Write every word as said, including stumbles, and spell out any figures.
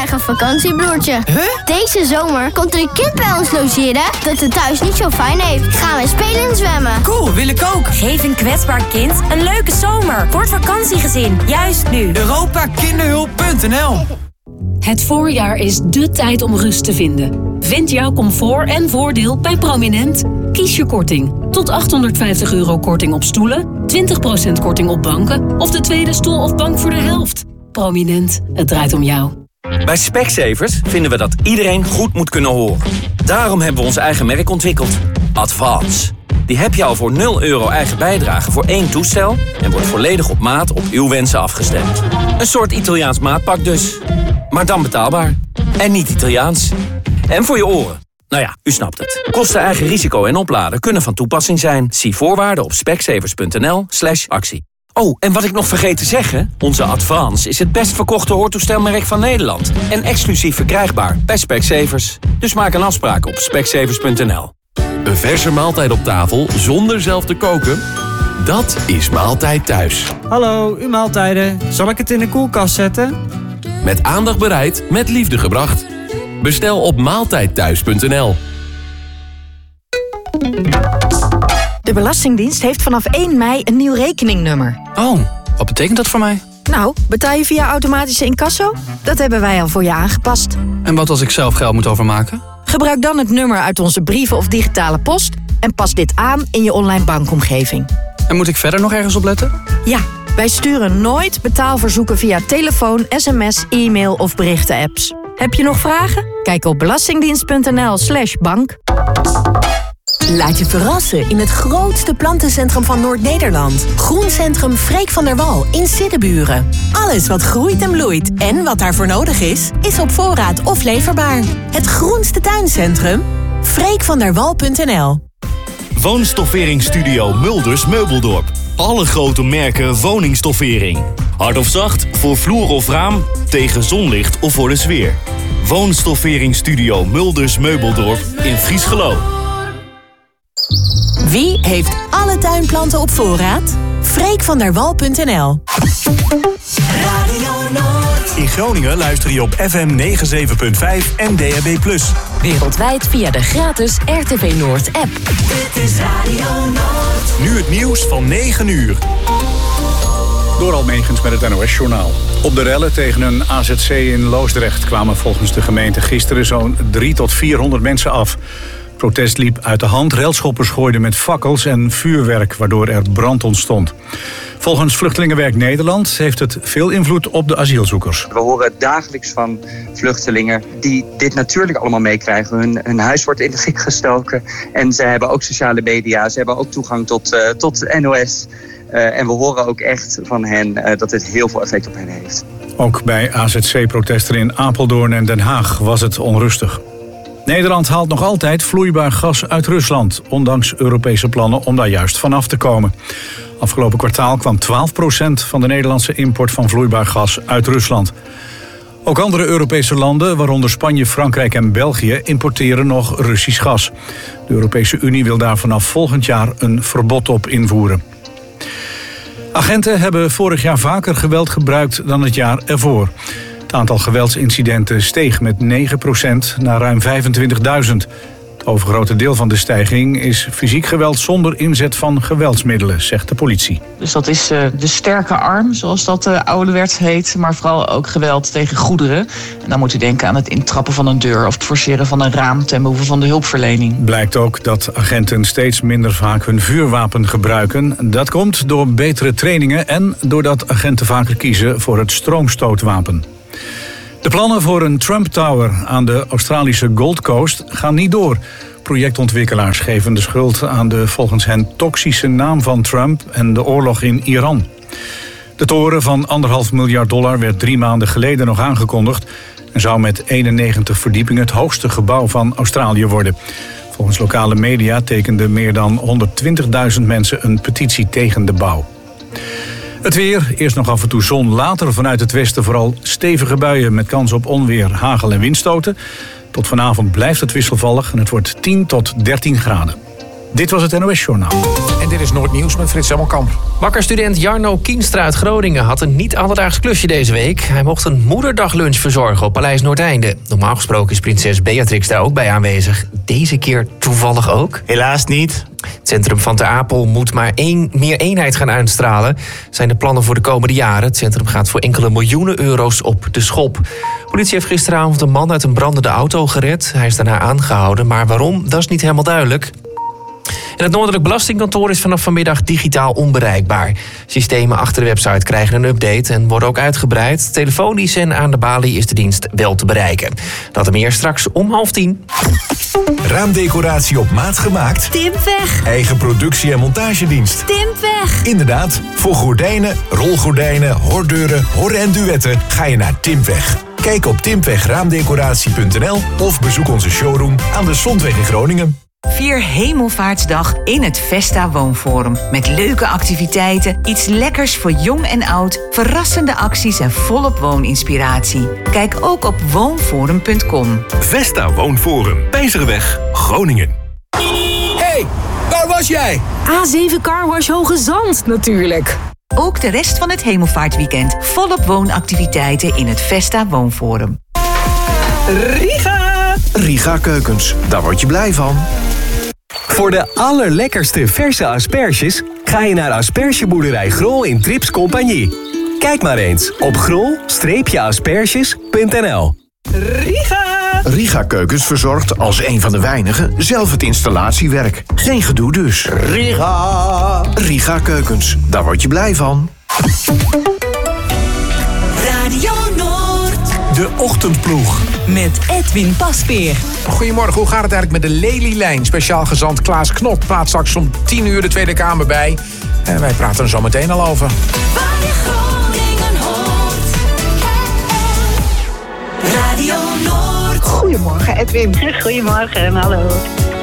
eigen vakantiebroertje. Huh? Deze zomer komt er een kind bij ons logeren dat het thuis niet zo fijn heeft. Gaan wij spelen en zwemmen. Cool, wil ik ook. Geef een kwetsbaar kind een leuke zomer voor het vakantiegezin. Juist nu. Europa Kinderhulp punt n l. Het voorjaar is dé tijd om rust te vinden. Vind jouw comfort en voordeel bij Prominent. Kies je korting. Tot achthonderdvijftig euro korting op stoelen, twintig procent korting op banken of de tweede stoel of bank voor de helft. Prominent, het draait om jou. Bij Specsavers vinden we dat iedereen goed moet kunnen horen. Daarom hebben we ons eigen merk ontwikkeld. Advance. Die heb je al voor nul euro eigen bijdrage voor één toestel en wordt volledig op maat op uw wensen afgestemd. Een soort Italiaans maatpak dus. Maar dan betaalbaar. En niet Italiaans. En voor je oren. Nou ja, u snapt het. Kosten, eigen risico en opladen kunnen van toepassing zijn. Zie voorwaarden op specsavers punt n l slash actie. Oh, en wat ik nog vergeet te zeggen. Onze Advance is het best verkochte hoortoestelmerk van Nederland. En exclusief verkrijgbaar bij Specsavers. Dus maak een afspraak op specsavers punt n l. Een verse maaltijd op tafel zonder zelf te koken? Dat is Maaltijd Thuis. Hallo, uw maaltijden. Zal ik het in de koelkast zetten? Met aandacht bereid, met liefde gebracht. Bestel op maaltijd thuis punt n l. De Belastingdienst heeft vanaf één mei een nieuw rekeningnummer. Oh, wat betekent dat voor mij? Nou, betaal je via automatische incasso? Dat hebben wij al voor je aangepast. En wat als ik zelf geld moet overmaken? Gebruik dan het nummer uit onze brieven of digitale post en pas dit aan in je online bankomgeving. En moet ik verder nog ergens op letten? Ja, wij sturen nooit betaalverzoeken via telefoon, sms, e-mail of berichten-apps. Heb je nog vragen? Kijk op belastingdienst punt n l slash bank. Laat je verrassen in het grootste plantencentrum van Noord-Nederland. Groencentrum Freek van der Wal in Siddeburen. Alles wat groeit en bloeit en wat daarvoor nodig is, is op voorraad of leverbaar. Het groenste tuincentrum? freek van der wal punt n l. Woonstofferingsstudio Mulders Meubeldorp. Alle grote merken woningstoffering. Hard of zacht, voor vloer of raam, tegen zonlicht of voor de sfeer. Woonstofferingsstudio Mulders Meubeldorp in Friesgeloo. Wie heeft alle tuinplanten op voorraad? freek van der wal punt n l. In Groningen luister je op F M negenenzeventig punt vijf en D A B plus. Wereldwijd via de gratis R T V Noord app. Dit is Radio Noord. Nu het nieuws van negen uur. Door Almegens met het N O S-journaal. Op de rellen tegen een A Z C in Loosdrecht kwamen volgens de gemeente gisteren zo'n driehonderd tot vierhonderd mensen af. Het protest liep uit de hand. Relschoppers gooiden met fakkels en vuurwerk, waardoor er brand ontstond. Volgens Vluchtelingenwerk Nederland heeft het veel invloed op de asielzoekers. We horen dagelijks van vluchtelingen die dit natuurlijk allemaal meekrijgen. Hun, hun huis wordt in de fik gestoken en ze hebben ook sociale media. Ze hebben ook toegang tot, uh, tot N O S. Uh, en we horen ook echt van hen uh, dat dit heel veel effect op hen heeft. Ook bij A Z C-protesten in Apeldoorn en Den Haag was het onrustig. Nederland haalt nog altijd vloeibaar gas uit Rusland, ondanks Europese plannen om daar juist vanaf te komen. Afgelopen kwartaal kwam twaalf procent van de Nederlandse import van vloeibaar gas uit Rusland. Ook andere Europese landen, waaronder Spanje, Frankrijk en België, importeren nog Russisch gas. De Europese Unie wil daar vanaf volgend jaar een verbod op invoeren. Agenten hebben vorig jaar vaker geweld gebruikt dan het jaar ervoor. Het aantal geweldsincidenten steeg met negen procent naar ruim vijfentwintigduizend. Het overgrote deel van de stijging is fysiek geweld zonder inzet van geweldsmiddelen, zegt de politie. Dus dat is uh, de sterke arm, zoals dat uh, ouderwets heet, maar vooral ook geweld tegen goederen. En dan moet u denken aan het intrappen van een deur of het forceren van een raam ten behoeve van de hulpverlening. Blijkt ook dat agenten steeds minder vaak hun vuurwapen gebruiken. Dat komt door betere trainingen en doordat agenten vaker kiezen voor het stroomstootwapen. De plannen voor een Trump Tower aan de Australische Gold Coast gaan niet door. Projectontwikkelaars geven de schuld aan de volgens hen toxische naam van Trump en de oorlog in Iran. De toren van anderhalf miljard dollar werd drie maanden geleden nog aangekondigd en zou met eenennegentig verdiepingen het hoogste gebouw van Australië worden. Volgens lokale media tekenden meer dan honderdtwintigduizend mensen een petitie tegen de bouw. Het weer, eerst nog af en toe zon, later vanuit het westen vooral stevige buien met kans op onweer, hagel en windstoten. Tot vanavond blijft het wisselvallig en het wordt tien tot dertien graden. Dit was het N O S-journaal. En dit is Noordnieuws met Frits Hemmelkamp. Wakkerstudent Jarno Kienstra uit Groningen had een niet-alledaags klusje deze week. Hij mocht een moederdaglunch verzorgen op Paleis Noordeinde. Normaal gesproken is prinses Beatrix daar ook bij aanwezig. Deze keer toevallig ook? Helaas niet. Het centrum van Ter Apel moet maar één, meer eenheid gaan uitstralen. Zijn de plannen voor de komende jaren. Het centrum gaat voor enkele miljoenen euro's op de schop. Politie heeft gisteravond een man uit een brandende auto gered. Hij is daarna aangehouden, maar waarom, dat is niet helemaal duidelijk. En het Noordelijk Belastingkantoor is vanaf vanmiddag digitaal onbereikbaar. Systemen achter de website krijgen een update en worden ook uitgebreid. Telefonisch en aan de balie is de dienst wel te bereiken. Dat en meer straks om half tien. Raamdecoratie op maat gemaakt? Timpweg. Eigen productie- en montagedienst? Timpweg. Inderdaad, voor gordijnen, rolgordijnen, hordeuren, horren en duetten ga je naar Timpweg. Kijk op timpweg raamdecoratie punt n l of bezoek onze showroom aan de Zondweg in Groningen. Vier Hemelvaartsdag in het Vesta Woonforum. Met leuke activiteiten, iets lekkers voor jong en oud, verrassende acties en volop wooninspiratie. Kijk ook op woonforum punt com. Vesta Woonforum, Pijzerweg, Groningen. Hey, waar was jij? A zeven Carwash Hoge Zand natuurlijk. Ook de rest van het Hemelvaartweekend volop woonactiviteiten in het Vesta Woonforum. Riga! Riga Keukens, daar word je blij van. Voor de allerlekkerste verse asperges ga je naar Aspergeboerderij Grol in Trips Compagnie. Kijk maar eens op grol asperges punt n l. Riga! Riga Keukens verzorgt als een van de weinigen zelf het installatiewerk. Geen gedoe dus. Riga! Riga Keukens, daar word je blij van. Radio Noord. De Ochtendploeg. Met Edwin Paspeer. Goedemorgen, hoe gaat het eigenlijk met de Lelylijn? Speciaal gezant Klaas Knot praat straks om tien uur de Tweede Kamer bij. En wij praten er zo meteen al over. Waar je Groningen hoort. Radio Noord. Goedemorgen Edwin. Goedemorgen, hallo.